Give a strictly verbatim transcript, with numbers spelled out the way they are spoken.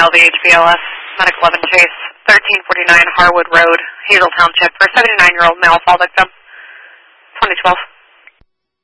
L V H B L S, Medic eleven Chase, thirteen forty-nine Harwood Road, Hazel Township, for a seventy-nine-year-old male fall victim, twenty twelve.